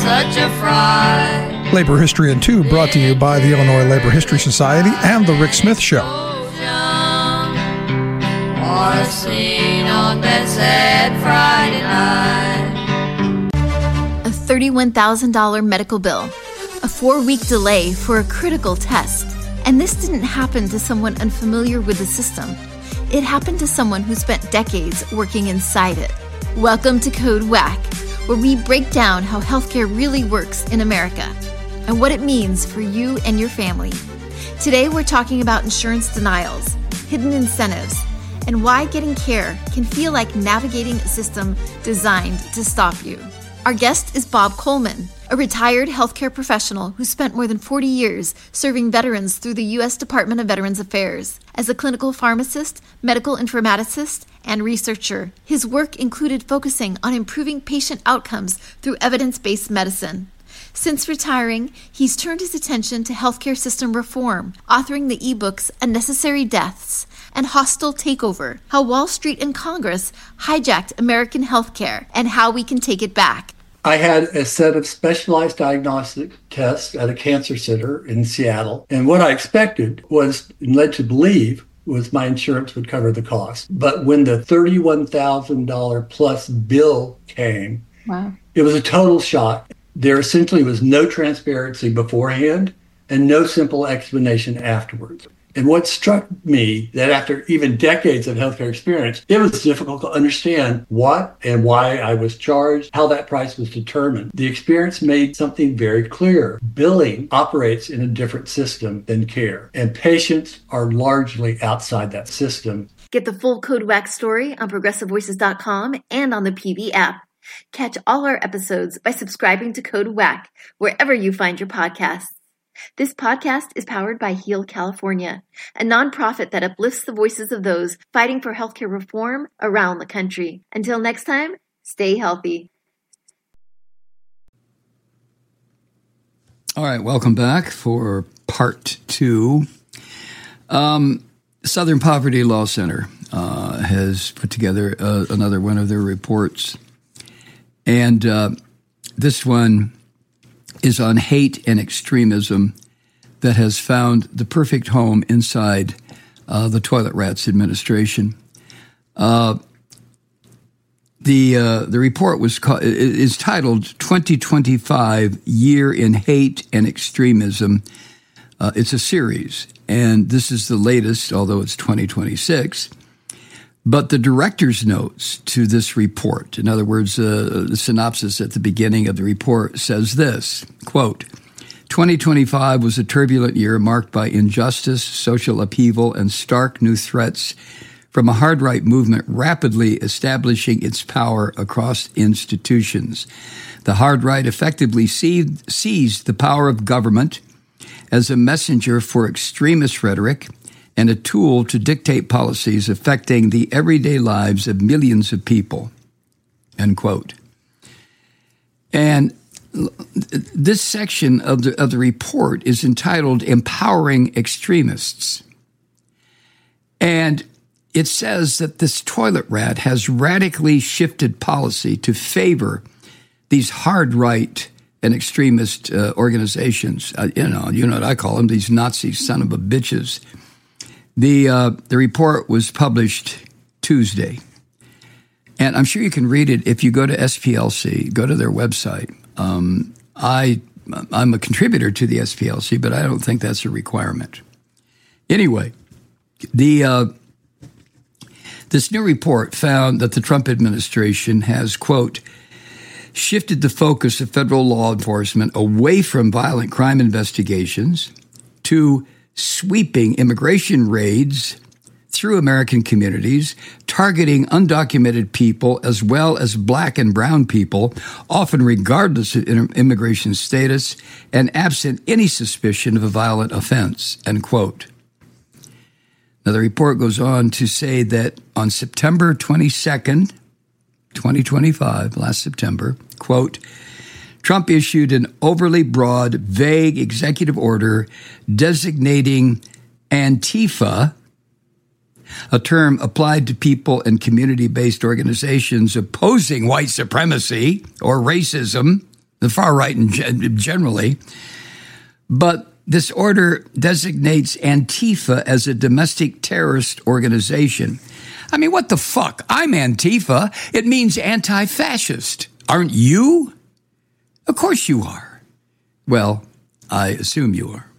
such a fright. Labor History in 2 brought to you by the Illinois Labor History Society and The Rick Smith Show. Or seen on that sad Friday night. A $31,000 medical bill, a 4-week delay for a critical test. And this didn't happen to someone unfamiliar with the system. It happened to someone who spent decades working inside it. Welcome to Code Whack, where we break down how healthcare really works in America and what it means for you and your family. Today, we're talking about insurance denials, hidden incentives, and why getting care can feel like navigating a system designed to stop you. Our guest is Bob Coleman, a retired healthcare professional who spent more than 40 years serving veterans through the U.S. Department of Veterans Affairs. As a clinical pharmacist, medical informaticist, and researcher, his work included focusing on improving patient outcomes through evidence-based medicine. Since retiring, he's turned his attention to healthcare system reform, authoring the ebooks Unnecessary Deaths and Hostile Takeover, How Wall Street and Congress Hijacked American Healthcare and How We Can Take It Back. I had a set of specialized diagnostic tests at a cancer center in Seattle. And what I expected was, and led to believe, was my insurance would cover the cost. But when the $31,000 plus bill came, Wow. It was a total shock. There essentially was no transparency beforehand and no simple explanation afterwards. And what struck me, that after even decades of healthcare experience, it was difficult to understand what and why I was charged, how that price was determined. The experience made something very clear. Billing operates in a different system than care, and patients are largely outside that system. Get the full Code Whack story on ProgressiveVoices.com and on the PV app. Catch all our episodes by subscribing to Code Whack wherever you find your podcasts. This podcast is powered by Heal California, a nonprofit that uplifts the voices of those fighting for healthcare reform around the country. Until next time, stay healthy. All right, welcome back for part 2. Southern Poverty Law Center has put together another one of their reports. And this one is on hate and extremism that has found the perfect home inside the Toilet Rats administration. The report is titled 2025 Year in Hate and Extremism. It's a series, and this is the latest, although it's 2026. But the director's notes to this report, in other words, the synopsis at the beginning of the report says this, quote, 2025 was a turbulent year marked by injustice, social upheaval, and stark new threats from a hard-right movement rapidly establishing its power across institutions. The hard-right effectively seized the power of government as a messenger for extremist rhetoric and a tool to dictate policies affecting the everyday lives of millions of people, end quote. And this section of the report is entitled Empowering Extremists. And it says that this toilet rat has radically shifted policy to favor these hard right and extremist organizations. You know what I call them, these Nazi son of a bitches. The report was published Tuesday, and I'm sure you can read it if you go to SPLC, go to their website. I'm a contributor to the SPLC, but I don't think that's a requirement. Anyway, this new report found that the Trump administration has, quote, shifted the focus of federal law enforcement away from violent crime investigations to sweeping immigration raids through American communities, targeting undocumented people as well as black and brown people, often regardless of immigration status and absent any suspicion of a violent offense, end quote. Now, the report goes on to say that on September 22nd, 2025, last September, quote, Trump issued an overly broad, vague executive order designating Antifa, a term applied to people and community-based organizations opposing white supremacy or racism, the far right generally. But this order designates Antifa as a domestic terrorist organization. I mean, what the fuck? I'm Antifa. It means anti-fascist. Aren't you? Of course you are. Well, I assume you are.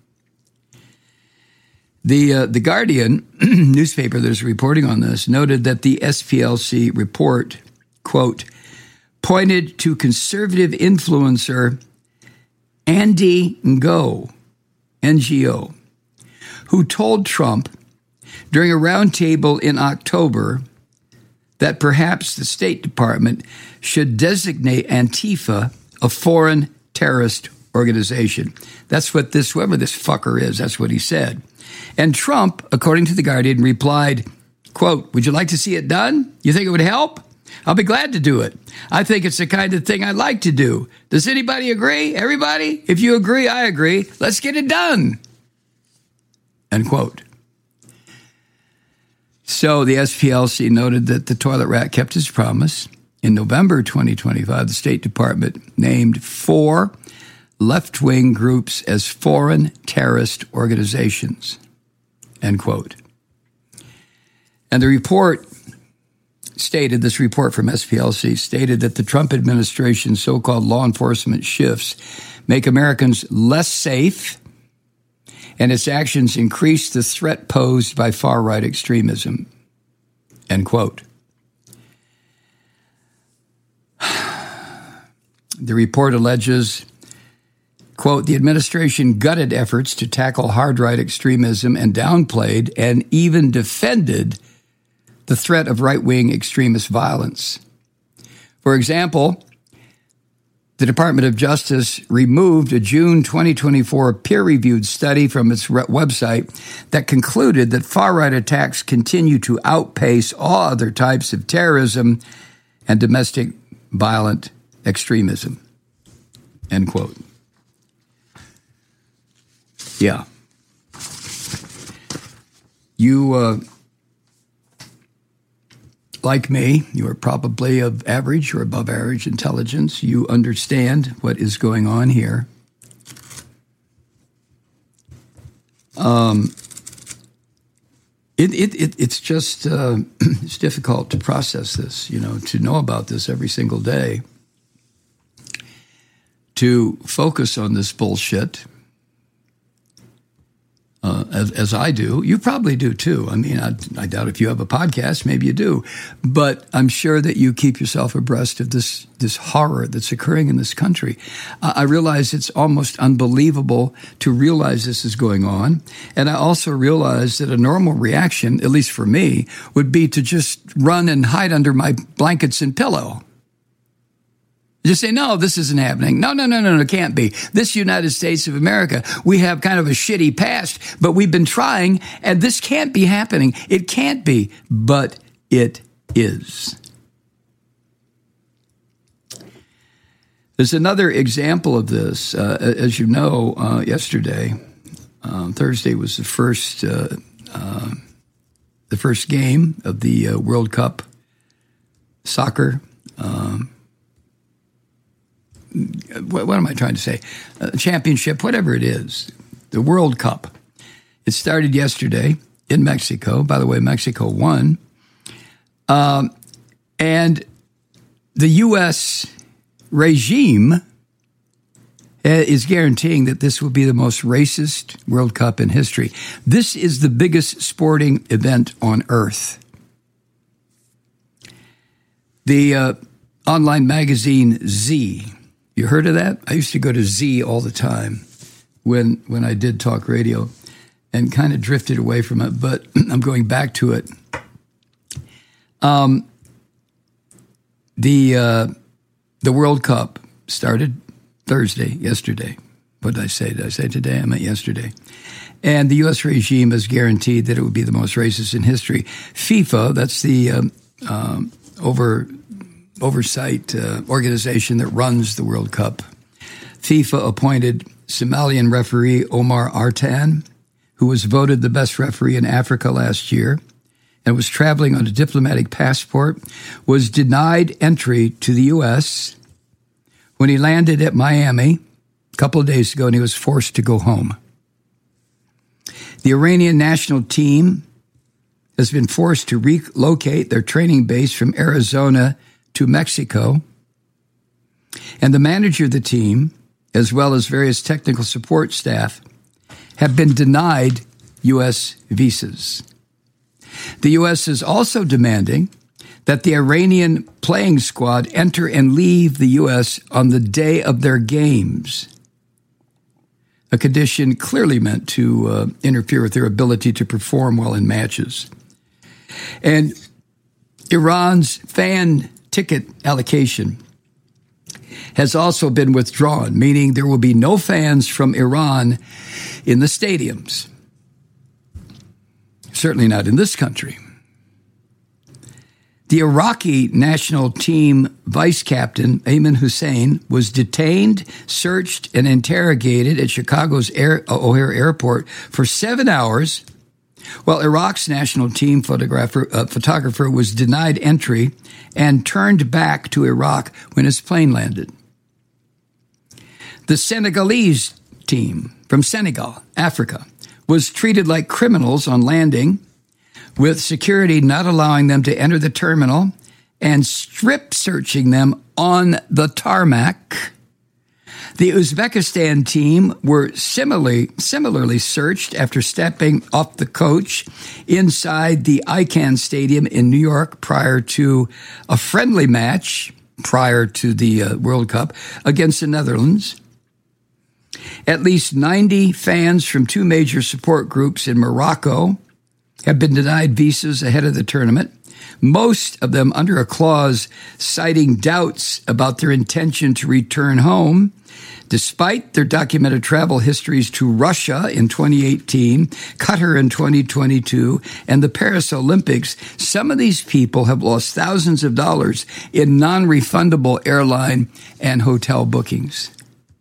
The Guardian newspaper that is reporting on this noted that the SPLC report, quote, pointed to conservative influencer Andy Ngo, NGO, who told Trump during a roundtable in October that perhaps the State Department should designate Antifa a foreign terrorist organization. That's what whoever this fucker is, that's what he said. And Trump, according to The Guardian, replied, quote, would you like to see it done? You think it would help? I'll be glad to do it. I think it's the kind of thing I'd like to do. Does anybody agree? Everybody? If you agree, I agree. Let's get it done. End quote. So the SPLC noted that the toilet rat kept his promise. In November 2025, the State Department named 4 left-wing groups as foreign terrorist organizations. End quote. And the report stated, this report from SPLC stated that the Trump administration's so-called law enforcement shifts make Americans less safe, and its actions increase the threat posed by far-right extremism. End quote. The report alleges, quote, the administration gutted efforts to tackle hard-right extremism and downplayed and even defended the threat of right-wing extremist violence. For example, the Department of Justice removed a June 2024 peer-reviewed study from its website that concluded that far-right attacks continue to outpace all other types of terrorism and domestic violent extremism. End quote. Yeah. You, like me, you are probably of average or above average intelligence. You understand what is going on here. It's just it's difficult to process this, to know about this every single day, to focus on this bullshit. As I do. You probably do too. I mean, I doubt if you have a podcast, maybe you do. But I'm sure that you keep yourself abreast of this horror that's occurring in this country. I realize it's almost unbelievable to realize this is going on. And I also realize that a normal reaction, at least for me, would be to just run and hide under my blankets and pillow. Just say, no, this isn't happening. No, it can't be. This United States of America, we have kind of a shitty past, but we've been trying, and this can't be happening. It can't be, but it is. There's another example of this. As you know, yesterday, Thursday was the first game of the World Cup soccer. What am I trying to say? Championship, whatever it is, the World Cup. It started yesterday in Mexico. By the way, Mexico won. And the U.S. regime is guaranteeing that this will be the most racist World Cup in history. This is the biggest sporting event on earth. The online magazine Z. You heard of that? I used to go to Z all the time when I did talk radio and kind of drifted away from it, but I'm going back to it. The World Cup started yesterday. What did I say? Did I say today? I meant yesterday. And the U.S. regime has guaranteed that it would be the most racist in history. FIFA, that's the oversight organization that runs the World Cup. FIFA appointed Somalian referee Omar Artan, who was voted the best referee in Africa last year and was traveling on a diplomatic passport, was denied entry to the U.S., when he landed at Miami a couple of days ago and he was forced to go home. The Iranian national team has been forced to relocate their training base from Arizona to Mexico. And the manager of the team, as well as various technical support staff, have been denied U.S. visas. The U.S. is also demanding that the Iranian playing squad enter and leave the U.S. on the day of their games, a condition clearly meant to interfere with their ability to perform well in matches. And Iran's fan ticket allocation has also been withdrawn, meaning there will be no fans from Iran in the stadiums. Certainly not in this country. The Iraqi national team vice captain, Ayman Hussein, was detained, searched, and interrogated at Chicago's O'Hare Airport for 7 hours, while Iraq's national team photographer was denied entry and turned back to Iraq when his plane landed. The Senegalese team from Senegal, Africa, was treated like criminals on landing, with security not allowing them to enter the terminal and strip searching them on the tarmac. The Uzbekistan team were similarly searched after stepping off the coach inside the Icahn Stadium in New York prior to a friendly match prior to the World Cup against the Netherlands. At least 90 fans from two major support groups in Morocco have been denied visas ahead of the tournament, most of them under a clause citing doubts about their intention to return home, despite their documented travel histories to Russia in 2018, Qatar in 2022, and the Paris Olympics. Some of these people have lost thousands of dollars in non-refundable airline and hotel bookings.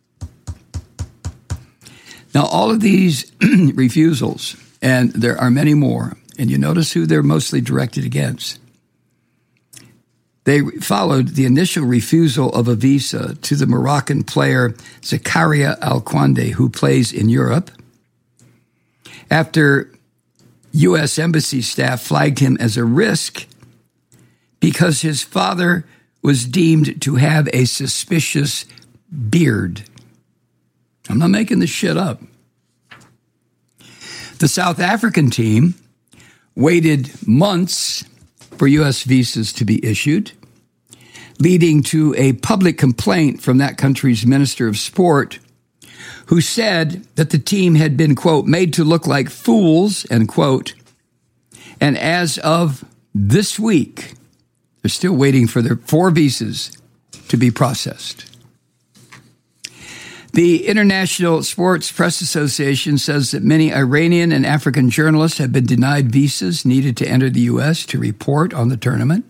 Now, all of these refusals, and there are many more, and you notice who they're mostly directed against. They followed the initial refusal of a visa to the Moroccan player Zakaria Al-Kwande, who plays in Europe, after U.S. Embassy staff flagged him as a risk because his father was deemed to have a suspicious beard. I'm not making this shit up. The South African team waited months for U.S. visas to be issued, leading to a public complaint from that country's Minister of Sport, who said that the team had been, quote, made to look like fools, end quote. And as of this week, they're still waiting for their 4 visas to be processed. The International Sports Press Association says that many Iranian and African journalists have been denied visas needed to enter the U.S. to report on the tournament.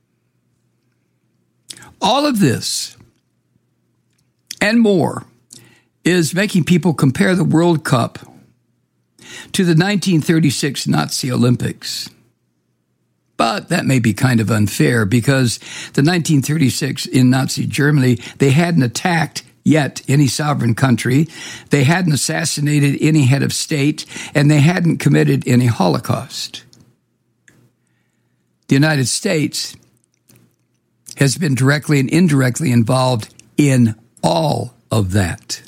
All of this and more is making people compare the World Cup to the 1936 Nazi Olympics. But that may be kind of unfair because the 1936 in Nazi Germany, they hadn't attacked yet any sovereign country, they hadn't assassinated any head of state, and they hadn't committed any Holocaust. The United States has been directly and indirectly involved in all of that.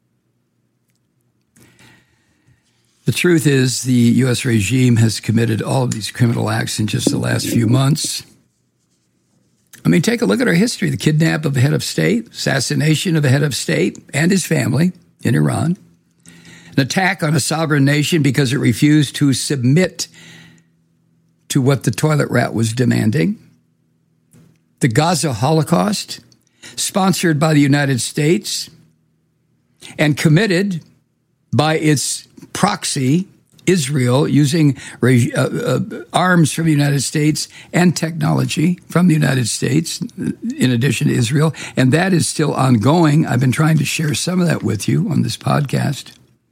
The truth is the U.S. regime has committed all of these criminal acts in just the last few months. I mean, take a look at our history. The kidnap of a head of state, assassination of a head of state and his family in Iran, an attack on a sovereign nation because it refused to submit to what the toilet rat was demanding, the Gaza Holocaust, sponsored by the United States and committed by its proxy, Israel, using arms from the United States and technology from the United States, in addition to Israel. And that is still ongoing. I've been trying to share some of that with you on this podcast.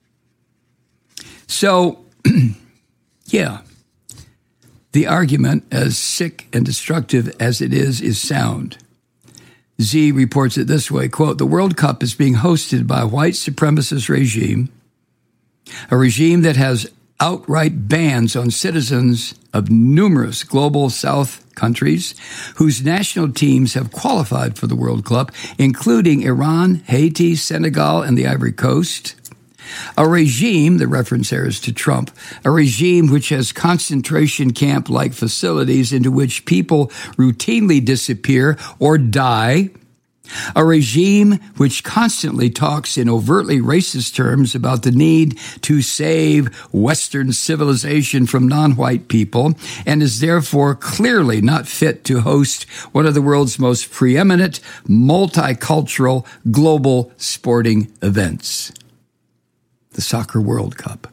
So, yeah, the argument, as sick and destructive as it is sound. Z reports it this way, quote, "The World Cup is being hosted by a white supremacist regime, a regime that has outright bans on citizens of numerous global South countries whose national teams have qualified for the World Cup, including Iran, Haiti, Senegal, and the Ivory Coast. A regime," the reference there is to Trump, "a regime which has concentration camp-like facilities into which people routinely disappear or die. A regime which constantly talks in overtly racist terms about the need to save Western civilization from non-white people and is therefore clearly not fit to host one of the world's most preeminent multicultural global sporting events, the Soccer World Cup."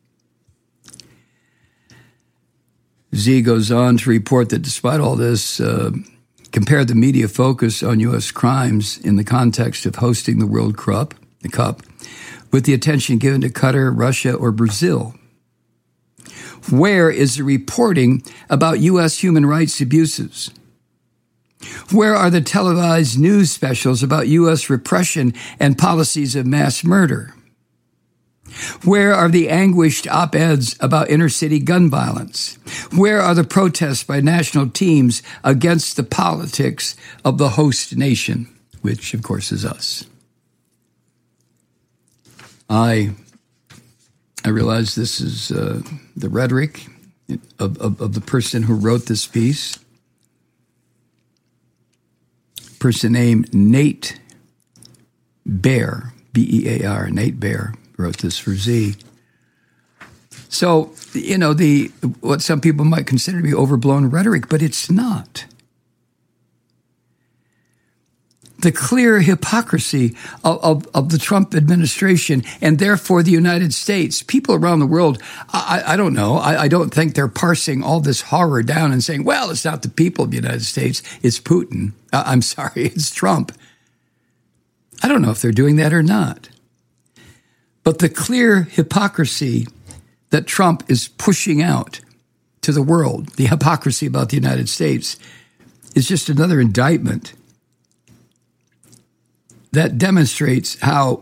Z goes on to report that despite all this, compared the media focus on U.S. crimes in the context of hosting the World Cup, with the attention given to Qatar, Russia, or Brazil. Where is the reporting about U.S. human rights abuses? Where are the televised news specials about U.S. repression and policies of mass murder? Where are the anguished op-eds about inner-city gun violence? Where are the protests by national teams against the politics of the host nation, which, of course, is us? I realize this is the rhetoric of the person who wrote this piece, a person named Nate Baer, B-E-A-R, Nate Baer. Wrote this for Z. So, what some people might consider to be overblown rhetoric, but it's not. The clear hypocrisy of the Trump administration and therefore the United States. People around the world, I don't know, I don't think they're parsing all this horror down and saying, well, it's not the people of the United States, it's Putin. I'm sorry, it's Trump. I don't know if they're doing that or not. But the clear hypocrisy that Trump is pushing out to the world, the hypocrisy about the United States, is just another indictment that demonstrates how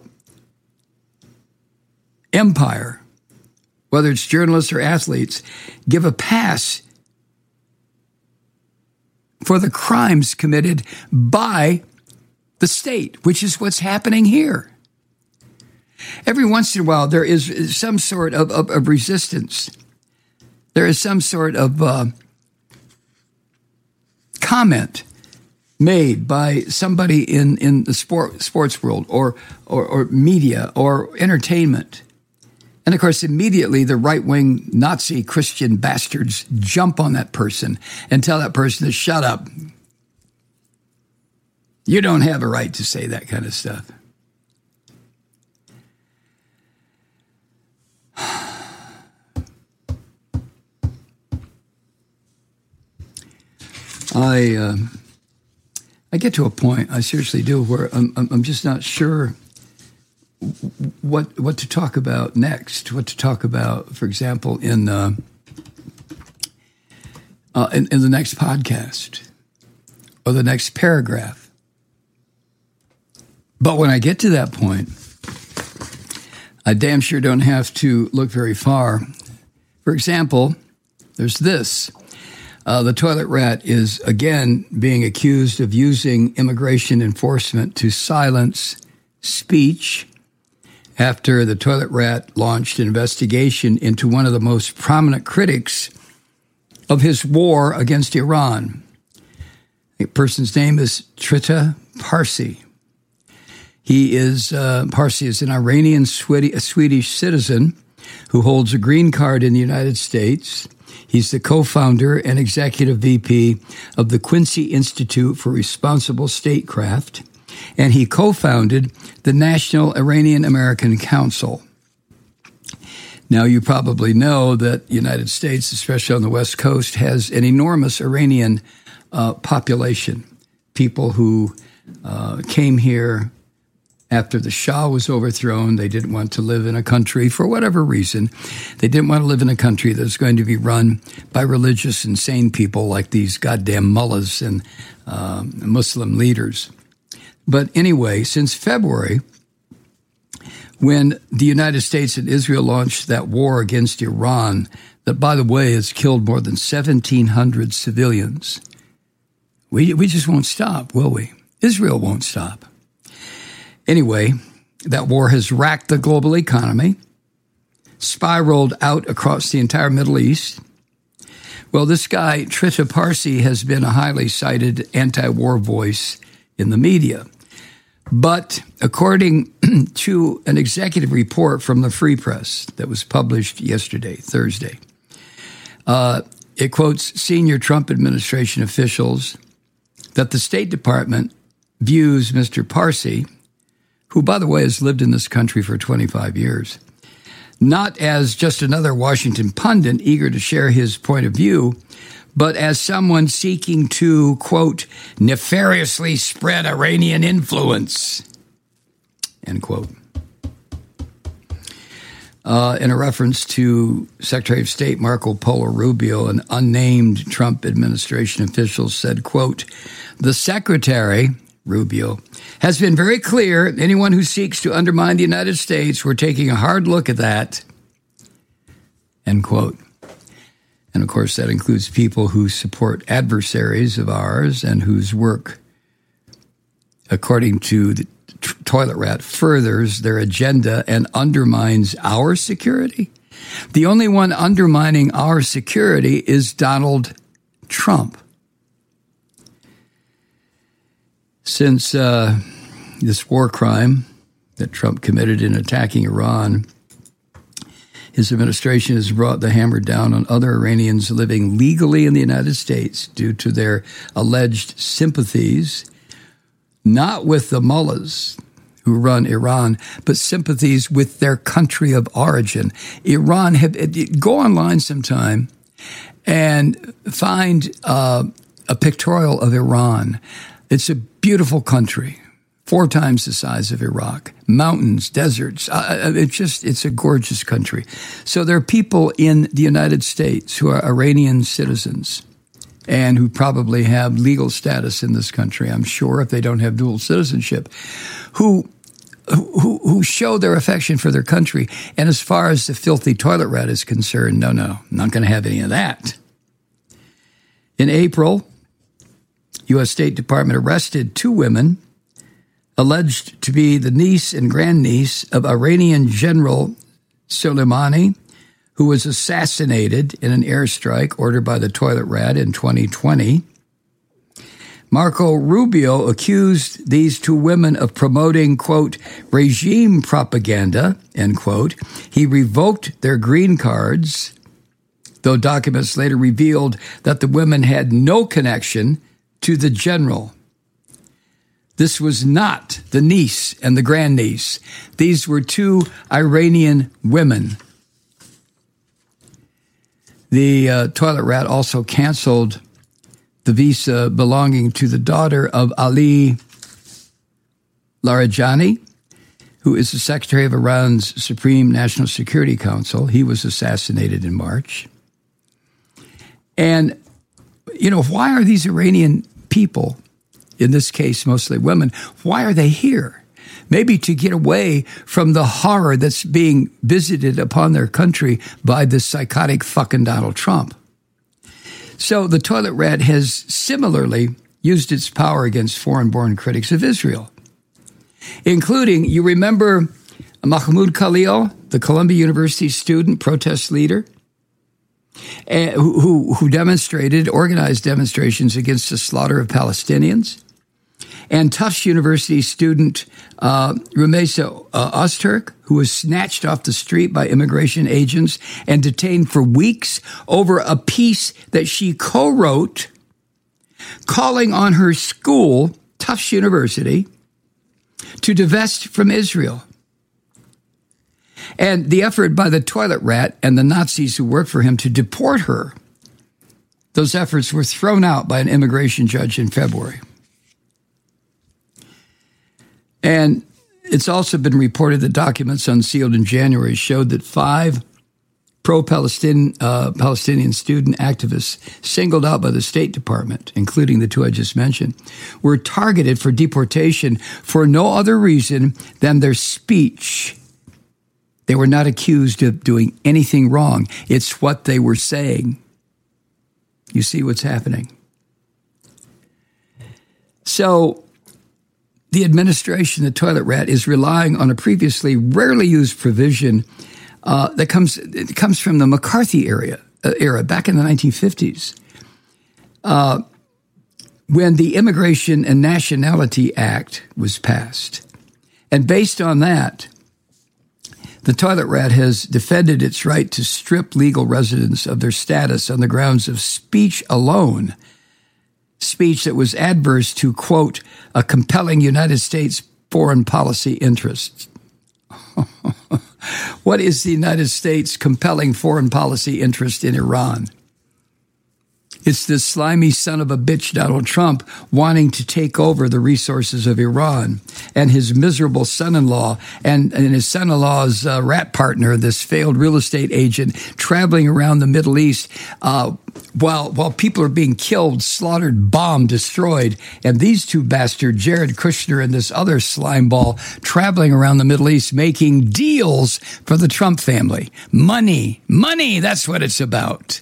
empire, whether it's journalists or athletes, give a pass for the crimes committed by the state, which is what's happening here. Every once in a while, there is some sort of resistance. There is some sort of comment made by somebody in the sports world or media or entertainment. And, of course, immediately the right-wing Nazi Christian bastards jump on that person and tell that person to shut up. You don't have a right to say that kind of stuff. I get to a point, I seriously do, where I'm just not sure what to talk about next. What to talk about, for example, in the next podcast or the next paragraph. But when I get to that point, I damn sure don't have to look very far. For example, there's this. The toilet rat is again being accused of using immigration enforcement to silence speech after the toilet rat launched an investigation into one of the most prominent critics of his war against Iran. The person's name is Trita Parsi. Parsi is an Iranian Swedish citizen who holds a green card in the United States. He's the co-founder and executive VP of the Quincy Institute for Responsible Statecraft, and he co-founded the National Iranian American Council. Now, you probably know that the United States, especially on the West Coast, has an enormous Iranian population, people who came here after the Shah was overthrown. They didn't want to live in a country, for whatever reason, they didn't want to live in a country that's going to be run by religious, insane people like these goddamn mullahs and Muslim leaders. But anyway, since February, when the United States and Israel launched that war against Iran, that, by the way, has killed more than 1,700 civilians, we just won't stop, will we? Israel won't stop. Anyway, that war has racked the global economy, spiraled out across the entire Middle East. Well, this guy, Trita Parsi, has been a highly cited anti-war voice in the media. But according to an executive report from the Free Press that was published yesterday, Thursday, it quotes senior Trump administration officials that the State Department views Mr. Parsi, who, by the way, has lived in this country for 25 years, not as just another Washington pundit eager to share his point of view, but as someone seeking to, quote, nefariously spread Iranian influence, end quote. In a reference to Secretary of State Marco Polo Rubio, an unnamed Trump administration official said, quote, the secretary, Rubio, has been very clear. Anyone who seeks to undermine the United States, we're taking a hard look at that, end quote. And, of course, that includes people who support adversaries of ours and whose work, according to the Toilet Rat, furthers their agenda and undermines our security. The only one undermining our security is Donald Trump. Since this war crime that Trump committed in attacking Iran, his administration has brought the hammer down on other Iranians living legally in the United States due to their alleged sympathies, not with the mullahs who run Iran, but sympathies with their country of origin. Iran, go online sometime and find a pictorial of Iran. It's a beautiful country, 4 times the size of Iraq, mountains, deserts. It's a gorgeous country. So there are people in the United States who are Iranian citizens and who probably have legal status in this country, I'm sure, if they don't have dual citizenship, who show their affection for their country. And as far as the filthy toilet rat is concerned, no, not going to have any of that. In April, U.S. State Department arrested 2 women alleged to be the niece and grandniece of Iranian General Soleimani, who was assassinated in an airstrike ordered by the Toilet Rat in 2020. Marco Rubio accused these 2 women of promoting, quote, regime propaganda, end quote. He revoked their green cards, though documents later revealed that the women had no connection to the general. This was not the niece and the grandniece. These were 2 Iranian women. The Toilet Rat also canceled the visa belonging to the daughter of Ali Larijani, who is the secretary of Iran's Supreme National Security Council. He was assassinated in March. And, why are these Iranian people, in this case mostly women, why are they here? Maybe to get away from the horror that's being visited upon their country by this psychotic fucking Donald Trump. So the Toilet Rat has similarly used its power against foreign-born critics of Israel, including, you remember Mahmoud Khalil, the Columbia University student protest leader, who organized demonstrations against the slaughter of Palestinians, and Tufts University student Rumeysa Ozturk, who was snatched off the street by immigration agents and detained for weeks over a piece that she co-wrote calling on her school, Tufts University, to divest from Israel. And the effort by the Toilet Rat and the Nazis who worked for him to deport her, those efforts were thrown out by an immigration judge in February. And it's also been reported that documents unsealed in January showed that 5 Palestinian student activists singled out by the State Department, including the two I just mentioned, were targeted for deportation for no other reason than their speech. They were not accused of doing anything wrong. It's what they were saying. You see what's happening. So the administration, the toilet rat, is relying on a previously rarely used provision that comes from the McCarthy era back in the 1950s, when the Immigration and Nationality Act was passed. And based on that, the toilet rat has defended its right to strip legal residents of their status on the grounds of speech alone, speech that was adverse to, quote, a compelling United States foreign policy interest. What is the United States' compelling foreign policy interest in Iran? It's this slimy son of a bitch, Donald Trump, wanting to take over the resources of Iran, and his miserable son-in-law and his son-in-law's rat partner, this failed real estate agent, traveling around the Middle East while people are being killed, slaughtered, bombed, destroyed. And these two bastards, Jared Kushner and this other slimeball, traveling around the Middle East making deals for the Trump family. Money, that's what it's about.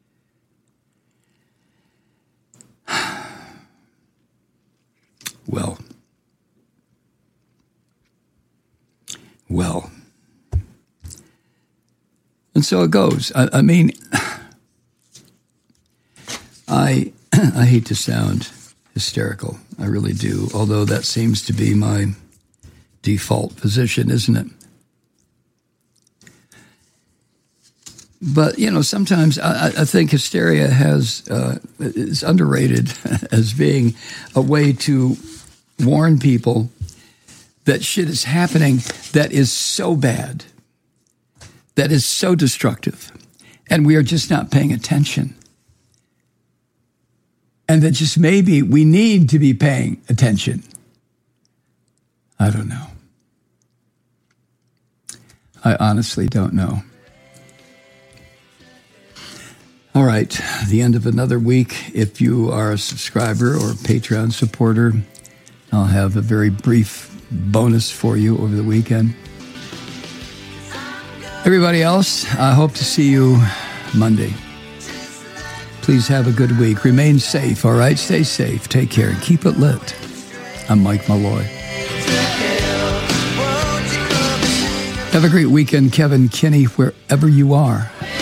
Well. And so it goes. I mean, I hate to sound hysterical. I really do. Although that seems to be my default position, isn't it? But, sometimes I think hysteria is underrated as being a way to warn people that shit is happening that is so bad, that is so destructive, and we are just not paying attention. And that just maybe we need to be paying attention. I don't know. I honestly don't know. All right, the end of another week. If you are a subscriber or Patreon supporter, I'll have a very brief bonus for you over the weekend. Everybody else, I hope to see you Monday. Please have a good week. Remain safe, all right? Stay safe. Take care and keep it lit. I'm Mike Malloy. Have a great weekend, Kevin Kinney, wherever you are.